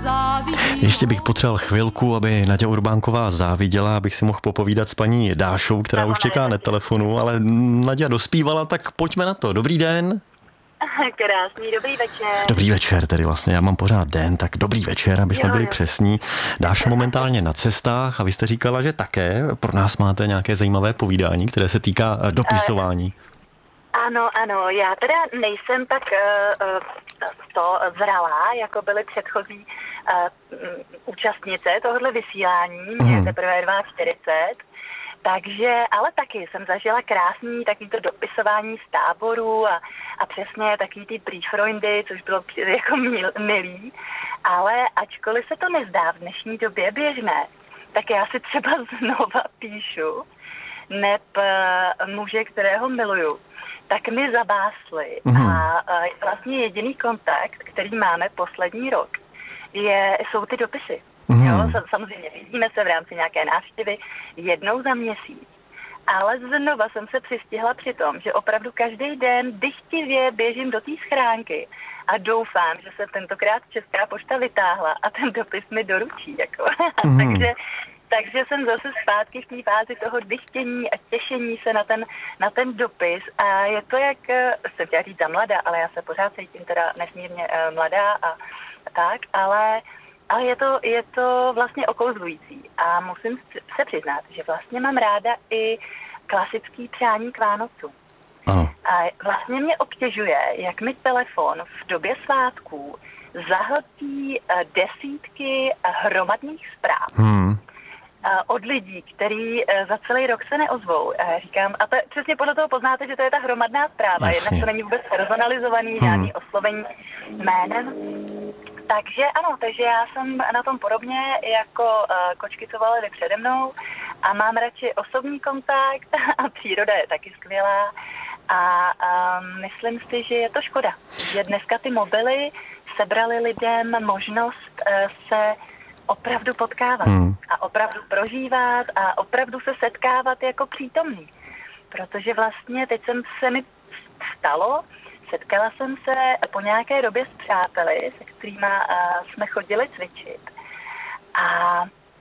Ještě bych potřeboval chvilku, aby Naďa Urbánková záviděla, abych si mohl popovídat s paní Dášou, která už čeká na telefonu, ale Naďa dospívala, tak pojďme na to. Dobrý den. Krásný, dobrý večer. Dobrý večer, tedy vlastně já mám pořád den, tak dobrý večer, aby jsme byli přesní. Dáša momentálně na cestách a vy jste říkala, že také pro nás máte nějaké zajímavé povídání, které se týká dopisování. Ano, já teda nejsem tak zralá, jako byly předchozí účastnice tohohle vysílání, mě teprve 42, takže, ale taky jsem zažila krásný takovýto dopisování z táboru a přesně takový ty briefreundy, což bylo jako milý, ale ačkoliv se to nezdá v dnešní době běžné, tak já si třeba znova píšu, neb muže, kterého miluju, tak mi zabásli a vlastně jediný kontakt, který máme poslední rok, jsou ty dopisy. Jo, samozřejmě vidíme se v rámci nějaké návštěvy jednou za měsíc, ale znova jsem se přistihla při tom, že opravdu každý den dychtivě běžím do té schránky a doufám, že se tentokrát Česká pošta vytáhla a ten dopis mi doručí. Jako. Takže jsem zase zpátky v té fázi toho dychtění a těšení se na ten dopis a je to, jak jsem chtěla říct za mladá, ale já se pořád cítím teda nesmírně mladá a tak, ale je to vlastně okouzlující a musím se přiznat, že vlastně mám ráda i klasický přání k Vánocům. A vlastně mě obtěžuje, jak mi telefon v době svátků zahltí desítky hromadných zpráv. Od lidí, který za celý rok se neozvou. Říkám, a to přesně podle toho poznáte, že to je ta hromadná zpráva. Jednak to není vůbec personalizovaný, žádný oslovení jménem. Takže ano, takže já jsem na tom podobně jako kočky, co volily přede mnou a mám radši osobní kontakt a příroda je taky skvělá a myslím si, že je to škoda, že dneska ty mobily sebrali lidem možnost se opravdu potkávat a opravdu prožívat a opravdu se setkávat jako přítomný. Protože vlastně teď se mi stalo, setkala jsem se po nějaké době s přáteli, se kterými jsme chodili cvičit. A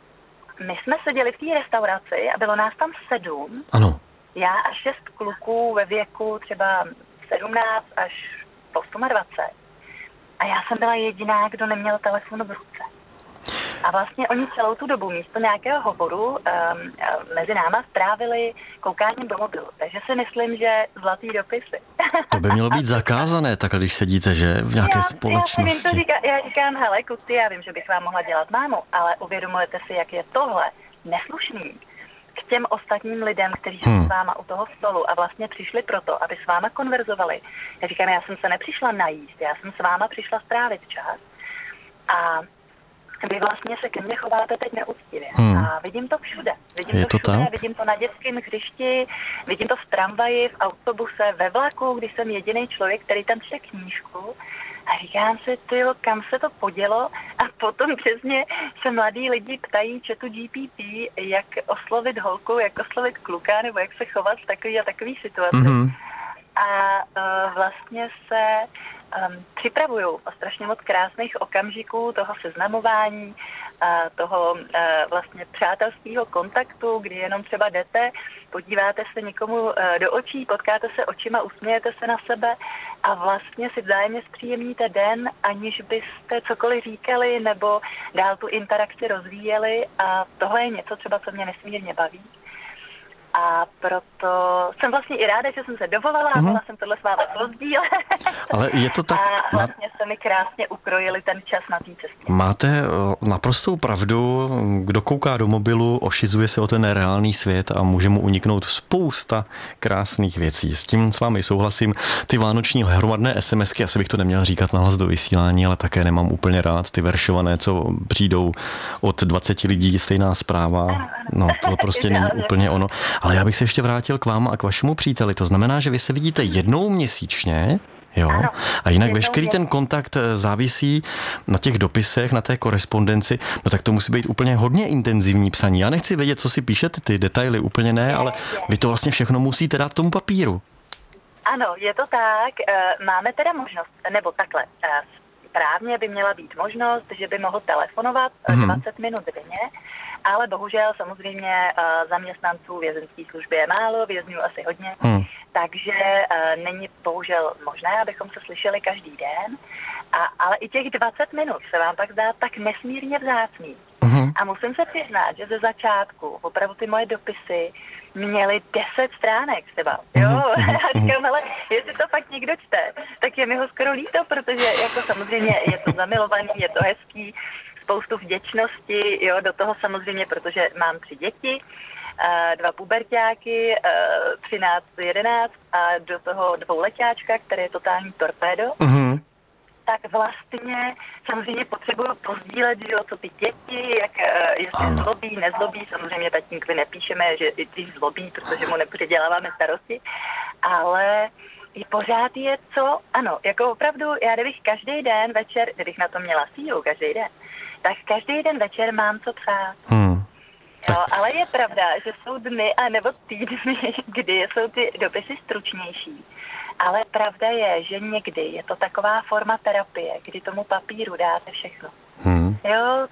my jsme seděli v té restauraci a bylo nás tam 7. Ano. Já a 6 kluků ve věku třeba 17 až 28. A já jsem byla jediná, kdo neměl telefon v ruce. A vlastně oni celou tu dobu místo nějakého hovoru mezi náma strávili koukáním do mobilu. Takže si myslím, že zlatý dopisy. To by mělo být zakázané, tak když sedíte, že v nějaké společnosti. Já říkám, hele, kluci, já vím, že bych vám mohla dělat mámu, ale uvědomujete si, jak je tohle neslušný k těm ostatním lidem, kteří jsou s váma u toho stolu a vlastně přišli proto, aby s váma konverzovali. Já říkám, já jsem se nepřišla najíst, já jsem s váma přišla strávit čas. A vy vlastně se ke mně chováte teď neúctivě. A vidím to všude. Vidím to na dětském hřišti, vidím to v tramvaji, v autobuse, ve vlaku, když jsem jediný člověk, který tam čte knížku. A říkám si, tyjo, kam se to podělo? A potom přesně se mladí lidi ptají ChatGPT, jak oslovit holku, jak oslovit kluka, nebo jak se chovat v takový a takový situaci. A vlastně se připravují o strašně moc krásných okamžiků toho seznamování, toho vlastně přátelského kontaktu, kdy jenom třeba jdete, podíváte se někomu do očí, potkáte se očima, usmějete se na sebe a vlastně si vzájemně zpříjemníte den, aniž byste cokoliv říkali nebo dál tu interakci rozvíjeli a tohle je něco třeba, co mě nesmírně baví. A proto jsem vlastně i ráda, že jsem se dovolala a mohla jsem tohle s vámi rozdílet. Ale je to tak... A vlastně se mi krásně ukrojili ten čas na té cestě. Máte naprostou pravdu, kdo kouká do mobilu, ošizuje se o ten reálný svět a může mu uniknout spousta krásných věcí. S tím s vámi souhlasím. Ty vánoční hromadné SMSky, asi bych to neměl říkat nahlas do vysílání, ale také nemám úplně rád ty veršované, co přijdou od 20 lidí, stejná zpráva. No, to prostě není úplně ono. Ale já bych se ještě vrátil k vám a k vašemu příteli. To znamená, že vy se vidíte jednou měsíčně, jo? Ano, a jinak veškerý ten kontakt závisí na těch dopisech, na té korespondenci. No tak to musí být úplně hodně intenzivní psaní. Já nechci vědět, co si píšete, ty detaily úplně ne, ale vy to vlastně všechno musíte dát tomu papíru. Ano, je to tak. Máme teda možnost, nebo takhle, správně by měla být možnost, že by mohl telefonovat 20 minut denně, ale bohužel samozřejmě zaměstnanců vězeňské služby je málo, vězňů asi hodně, takže není bohužel možné, abychom se slyšeli každý den, ale i těch 20 minut se vám pak zdá tak nesmírně vzácný. A musím se přiznat, že ze začátku opravdu ty moje dopisy měly 10 stránek třeba. Jo, já říkám, ale jestli to fakt někdo čte, tak je mi ho skoro líto, protože jako samozřejmě je to zamilovaný, je to hezký, spoustu vděčnosti, jo, do toho samozřejmě, protože mám 3 děti, 2 puberťáky, 13, 11 a do toho 2letáčka, který je totální torpédo. Tak vlastně samozřejmě potřebuju pozdílet, že jo, co ty děti, jak jestli zlobí, nezlobí, samozřejmě tatínkovi nepíšeme, že i když zlobí, protože mu nepředěláváme starosti, ale i pořád je co, ano, jako opravdu, já kdybych každý den večer, kdybych na to měla sílu každý den, tak každý den večer mám co psát. Jo, ale je pravda, že jsou dny a nebo týdny, kdy jsou ty dopisy stručnější. Ale pravda je, že někdy je to taková forma terapie, kdy tomu papíru dáte všechno. Jo,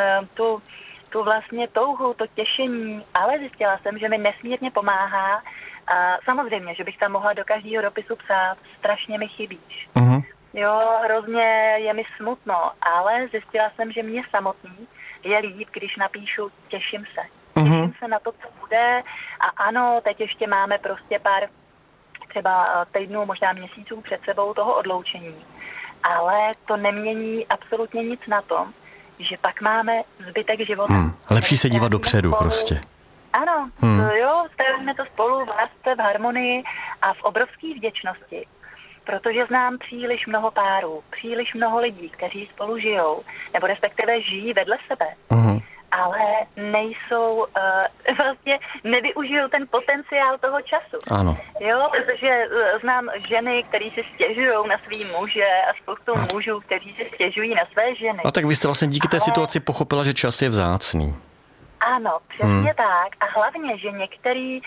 tu vlastně touhu, to těšení, ale zjistila jsem, že mi nesmírně pomáhá. A samozřejmě, že bych tam mohla do každého dopisu psát, strašně mi chybíš. Jo, hrozně je mi smutno, ale zjistila jsem, že mě samotný je líp, když napíšu těším se. Těším se na to, co bude a ano, teď ještě máme prostě pár třeba týdnů, možná měsíců před sebou toho odloučení. Ale to nemění absolutně nic na tom, že pak máme zbytek života. Lepší se dívat dopředu spolu. Prostě. Ano, jo, stavíme to spolu v lásce, v harmonii a v obrovské vděčnosti. Protože znám příliš mnoho párů, příliš mnoho lidí, kteří spolu žijou, nebo respektive žijí vedle sebe. Ale nejsou, vlastně nevyužijou ten potenciál toho času. Ano. Jo, protože znám ženy, které si stěžují na svý muže a spoustu mužů, kteří si stěžují na své ženy. A tak vy jste vlastně díky té situaci pochopila, že čas je vzácný. Ano, přesně tak. A hlavně, že některé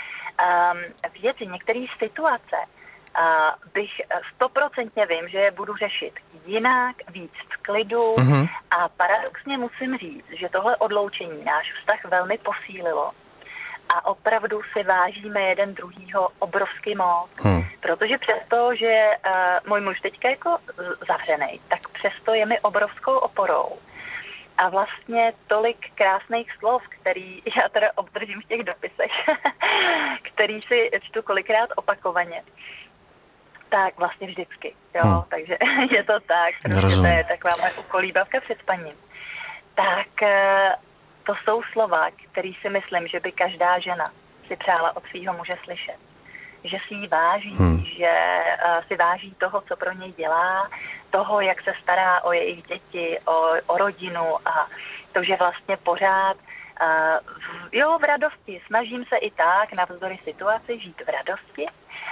věci, některé situace bych 100% vím, že je budu řešit jinak, víc v klidu a paradoxně musím říct, že tohle odloučení náš vztah velmi posílilo a opravdu si vážíme jeden druhýho obrovský moc, protože přesto, že můj muž teďka jako zavřenej, tak přesto je mi obrovskou oporou. A vlastně tolik krásných slov, který já teda obdržím v těch dopisech, který si čtu kolikrát opakovaně, tak vlastně vždycky, jo, takže je to tak, protože to je taková moje ukolíbavka před spaním. Tak to jsou slova, které si myslím, že by každá žena si přála od svého muže slyšet. Že si ji váží, že si váží toho, co pro něj dělá, toho, jak se stará o jejich děti, o rodinu a to, že vlastně pořád v radosti. Snažím se i tak navzdory situaci žít v radosti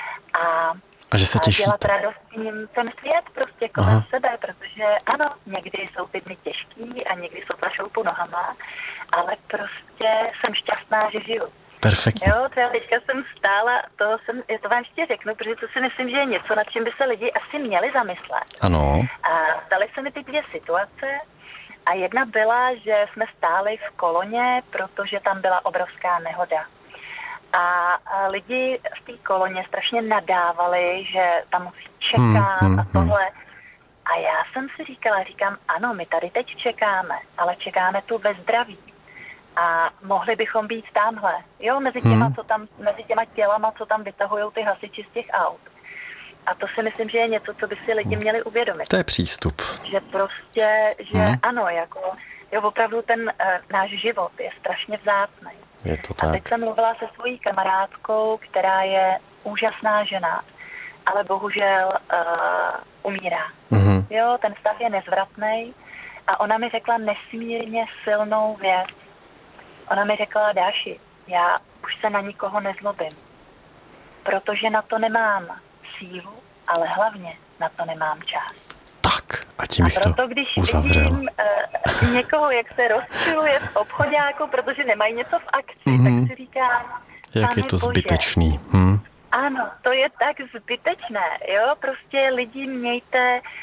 a že se těšíte. Dělat radostním ten svět prostě kolem sebe, protože ano, někdy jsou ty dny těžký a někdy jsou šoupu nohama, ale prostě jsem šťastná, že žiju. Perfektně. Jo, třeba teďka jsem stála, to vám ještě řeknu, protože to si myslím, že je něco, nad čím by se lidi asi měli zamyslet. Ano. A staly se mi ty 2 situace a jedna byla, že jsme stáli v koloně, protože tam byla obrovská nehoda. A lidi v té koloně strašně nadávali, že tam musí čekat a tohle. A já jsem si říkám, ano, my tady teď čekáme, ale čekáme tu ve zdraví. A mohli bychom být tamhle, jo, mezi těma tělama, co tam vytahujou ty hasiči z těch aut. A to si myslím, že je něco, co by si lidi měli uvědomit. To je přístup. Že prostě, že ano, jako, jo, opravdu ten náš život je strašně vzácný. Je to tak. A teď jsem mluvila se svojí kamarádkou, která je úžasná žena, ale bohužel umírá. Jo, ten stav je nezvratný a ona mi řekla nesmírně silnou věc. Ona mi řekla, Dáši, já už se na nikoho nezlobím, protože na to nemám sílu, ale hlavně na to nemám čas. Tak, a tím bych to když uzavřel. Vidím někoho, jak se rozčiluje v obchodáku, protože nemají něco v akci, tak si říkám, jak je to zbytečný. Ano, to je tak zbytečné, jo, prostě lidi mějte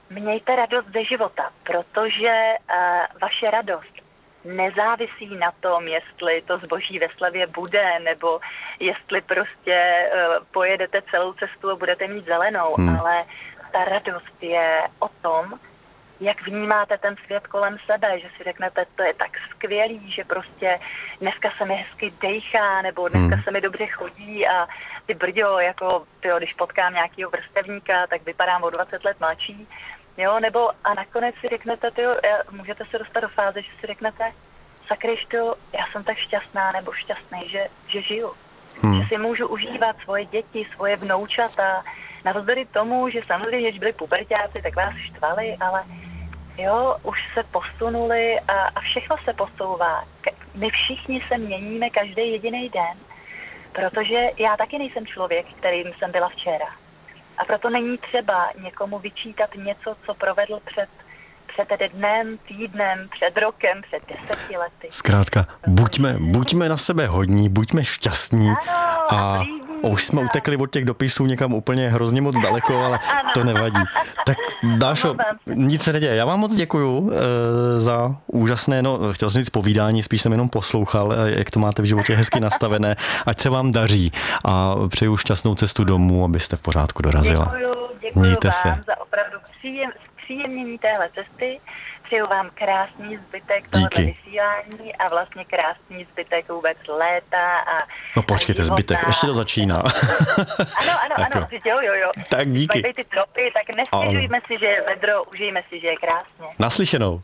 mějte radost ze života, protože vaše radost nezávisí na tom, jestli to zboží ve slevě bude, nebo jestli prostě pojedete celou cestu a budete mít zelenou, ale ta radost je o tom, jak vnímáte ten svět kolem sebe, že si řeknete, to je tak skvělý, že prostě dneska se mi hezky dejchá, nebo dneska se mi dobře chodí a ty brďo, jako tyjo, když potkám nějakýho vrstevníka, tak vypadám o 20 let mladší, jo, nebo a nakonec si řeknete, tyjo, můžete se dostat do fáze, že si řeknete, sakryšto, já jsem tak šťastná nebo šťastný, že žiju. Že si můžu užívat svoje děti, svoje vnoučata, navzdory tomu, že samozřejmě, když byli puberťáci, tak vás štvali, ale jo, už se posunuli a všechno se posouvá. My všichni se měníme každý jediný den, protože já taky nejsem člověk, kterým jsem byla včera. A proto není třeba někomu vyčítat něco, co provedl před dnem, týdnem, před rokem, před 10 lety. Zkrátka, buďme na sebe hodní, buďme šťastní. A už jsme utekli od těch dopisů někam úplně hrozně moc daleko, ale to nevadí. Tak Dášo, nic se neděje. Já vám moc děkuju za úžasné, chtěl jsem říct povídání, spíš jsem jenom poslouchal, jak to máte v životě hezky nastavené. Ať se vám daří a přeju šťastnou cestu domů, abyste v pořádku dorazila. Děkuju Mějte vám se. za opravdu příjemnění téhle cesty. Přeju vám krásný zbytek tohoto vysílání a vlastně krásný zbytek vůbec léta. No počkejte, zbytek, ještě to začíná. Ano, jo. Tak díky. Ty tropy, tak nestěžujme si, že je vedro, užijme si, že je krásně. Naslyšenou.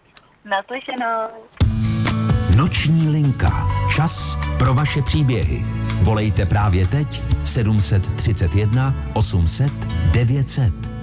Noční linka. Čas pro vaše příběhy. Volejte právě teď 731 800 900.